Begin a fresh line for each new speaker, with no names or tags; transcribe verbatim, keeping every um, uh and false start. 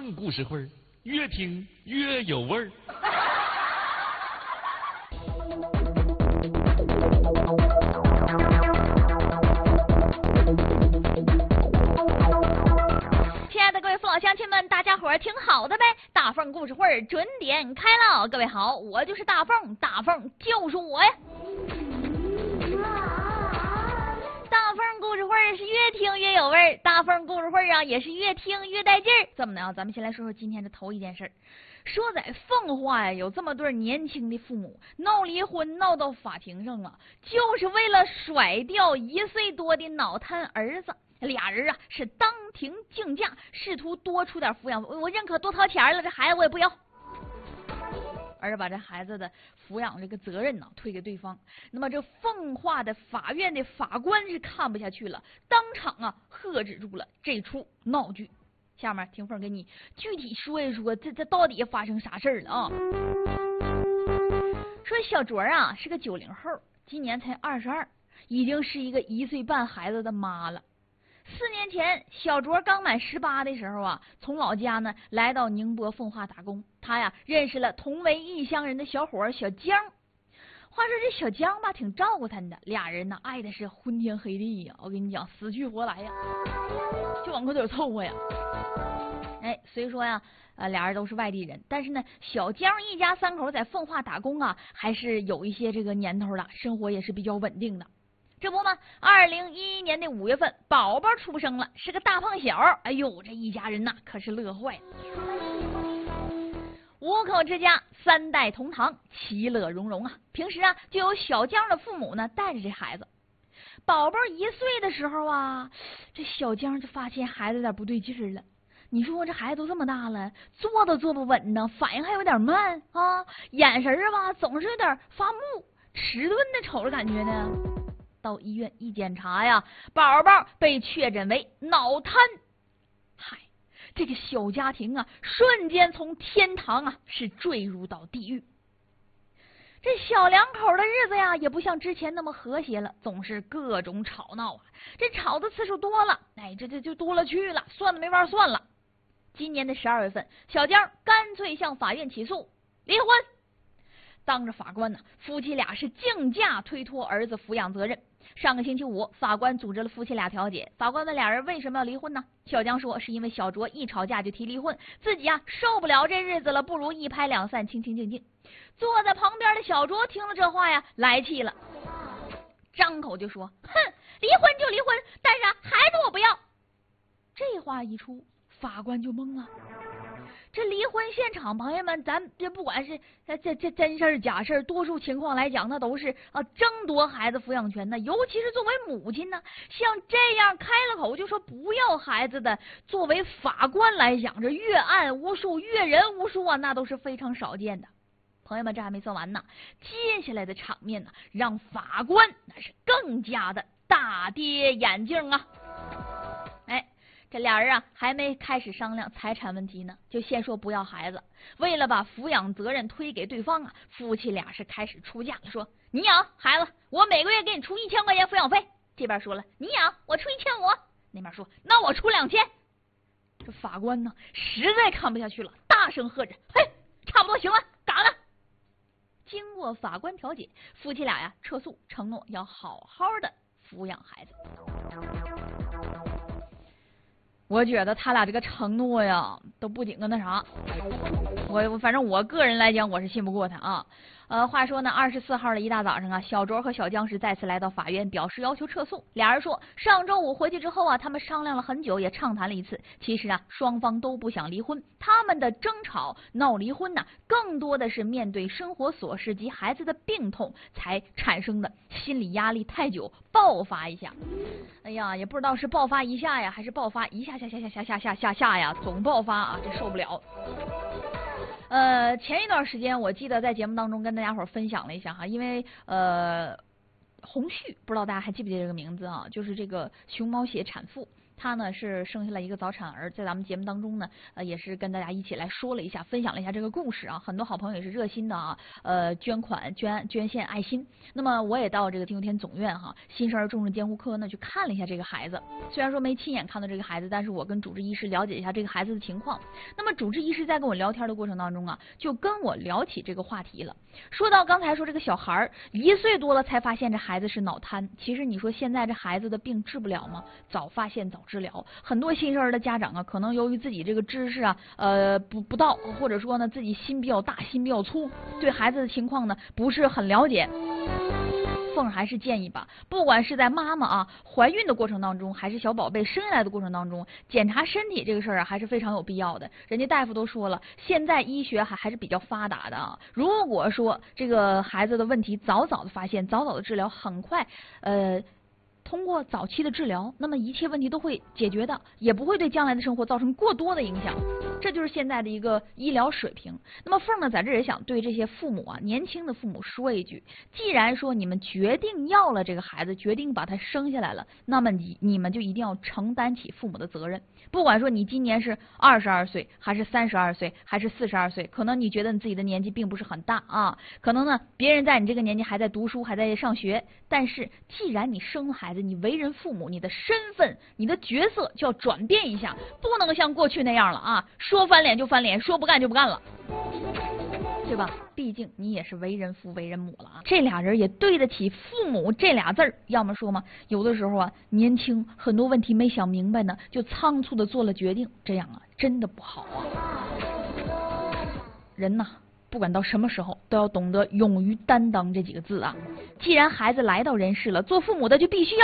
缝故事会，越听越有味儿。
亲爱的各位父老乡亲们，大家伙儿听好的呗！大凤故事会准点开了，各位好，我就是大凤，大凤就是我呀！大凤故事会是越听越有味儿，大凤故事会啊也是越听越带劲儿。这么的啊，咱们先来说说今天的头一件事儿。说在奉化呀，有这么对年轻的父母闹离婚，闹到法庭上了，就是为了甩掉一岁多的脑瘫儿子。俩人啊是当庭竞价，试图多出点抚养，我认可多掏钱了，这孩子我也不要。而把这孩子的抚养这个责任呢推给对方。那么这奉化的法院的法官是看不下去了，当场啊喝止住了这出闹剧。下面听凤给你具体说一说，这这到底发生啥事儿了啊？说小卓啊是个九零后，今年才二十二，已经是一个一岁半孩子的妈了。四年前，小卓刚满十八的时候啊，从老家呢来到宁波奉化打工。他呀认识了同为异乡人的小伙小江。话说这小江吧，挺照顾他的，俩人呢爱的是昏天黑地呀。我跟你讲，死去活来呀，就往过头凑合呀。哎，虽说呀，呃，俩人都是外地人，但是呢，小江一家三口在奉化打工啊，还是有一些这个年头了，生活也是比较稳定的。这不嘛，二零一一年的五月份，宝宝出生了，是个大胖小。哎呦，这一家人呐，可是乐坏了。五口之家，三代同堂，其乐融融啊。平时啊，就有小江的父母呢带着这孩子。宝宝一岁的时候啊，这小江就发现孩子有点不对劲儿了。你说这孩子都这么大了，坐都坐不稳呢，反应还有点慢啊，眼神儿吧总是有点发木，迟钝的瞅着感觉呢。到医院一检查呀，宝宝被确诊为脑瘫。嗨，这个小家庭啊，瞬间从天堂啊是坠入到地狱。这小两口的日子呀，也不像之前那么和谐了，总是各种吵闹啊。这吵的次数多了，哎，这这就多了去了，算都没法算了。今年的十二月份，小江干脆向法院起诉离婚。当着法官呢，夫妻俩是竞价推脱儿子抚养责任。上个星期五，法官组织了夫妻俩调解。法官问俩人为什么要离婚呢？小江说是因为小卓一吵架就提离婚，自己啊受不了这日子了，不如一拍两散，清清静静。坐在旁边的小卓听了这话呀，来气了，张口就说：“哼，离婚就离婚，但是啊，孩子我不要。”这话一出，法官就懵了。这离婚现场，朋友们，咱这不管是这这真事儿假事儿，多数情况来讲，那都是啊争夺孩子抚养权呢。尤其是作为母亲呢，像这样开了口就说不要孩子的，作为法官来讲，这阅案无数、阅人无数啊，那都是非常少见的。朋友们，这还没算完呢，接下来的场面呢，让法官那是更加的大跌眼镜啊！哎。这俩人啊还没开始商量财产问题呢，就先说不要孩子。为了把抚养责任推给对方啊，夫妻俩是开始出价了，说你养孩子，我每个月给你出一千块钱抚养费。这边说了你养，我出一千五。那边说那我出两千。这法官呢实在看不下去了，大声喝着：“嘿，差不多行了，干了！”经过法官调解，夫妻俩呀撤诉，承诺要好好的抚养孩子。我觉得他俩这个承诺呀，都不仅个那啥，我反正我个人来讲，我是信不过他啊。呃，话说呢，二十四号的一大早上啊，小卓和小江是再次来到法院，表示要求撤诉。俩人说，上周五回去之后啊，他们商量了很久，也畅谈了一次。其实啊，双方都不想离婚，他们的争吵闹离婚呢，更多的是面对生活琐事及孩子的病痛才产生的，心理压力太久爆发一下。哎呀，也不知道是爆发一下呀，还是爆发一下下下下下下下下下呀，总爆发啊，这受不了。呃，前一段时间我记得在节目当中跟大家伙分享了一下哈，因为呃，洪旭不知道大家还记不记得这个名字啊？就是这个熊猫血产妇， 她呢是生下了一个早产儿，在咱们节目当中呢，呃，也是跟大家一起来说了一下，分享了一下这个故事啊。很多好朋友也是热心的啊，呃，捐款、捐捐献爱心。那么我也到这个丁由天总院哈、啊、新生儿重症监护科呢去看了一下这个孩子。虽然说没亲眼看到这个孩子，但是我跟主治医师了解一下这个孩子的情况。那么主治医师在跟我聊天的过程当中啊，就跟我聊起这个话题了。说到刚才说这个小孩一岁多了才发现这孩子是脑瘫，其实你说现在这孩子的病治不了吗？早发现早治疗。很多新生儿的家长啊，可能由于自己这个知识啊，呃不不到，或者说呢自己心比较大，心比较粗，对孩子的情况呢不是很了解。凤儿还是建议吧，不管是在妈妈啊怀孕的过程当中，还是小宝贝生下来的过程当中，检查身体这个事儿啊，还是非常有必要的。人家大夫都说了，现在医学还还是比较发达的啊。如果说这个孩子的问题早早的发现，早早的治疗，很快呃。通过早期的治疗，那么一切问题都会解决的，也不会对将来的生活造成过多的影响。这就是现在的一个医疗水平。那么凤呢，在这也想对这些父母啊，年轻的父母说一句：既然说你们决定要了这个孩子，决定把他生下来了，那么你你们就一定要承担起父母的责任。不管说你今年是二十二岁，还是三十二岁，还是四十二岁，可能你觉得你自己的年纪并不是很大啊，可能呢别人在你这个年纪还在读书，还在上学，但是既然你生了孩子，你为人父母，你的身份、你的角色就要转变一下，不能像过去那样了啊！说翻脸就翻脸，说不干就不干了，对吧？毕竟你也是为人父、为人母了啊！这俩人也对得起父母这俩字儿。要么说嘛，有的时候啊，年轻很多问题没想明白呢，就仓促的做了决定，这样啊，真的不好啊！人呐。不管到什么时候，都要懂得勇于担当这几个字啊！既然孩子来到人世了，做父母的就必须要